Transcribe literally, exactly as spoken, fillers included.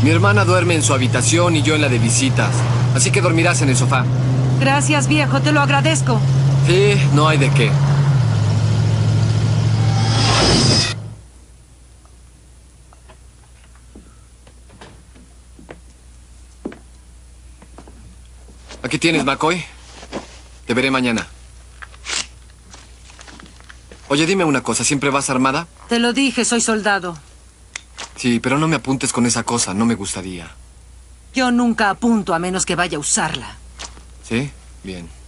Mi hermana duerme en su habitación y yo en la de visitas. Así que dormirás en el sofá. Gracias, viejo, te lo agradezco. Sí, no hay de qué. Aquí tienes, McCoy. Te veré mañana. Oye, dime una cosa, ¿siempre vas armada? Te lo dije, soy soldado. Sí, pero no me apuntes con esa cosa, no me gustaría. Yo nunca apunto a menos que vaya a usarla. ¿Sí? Bien.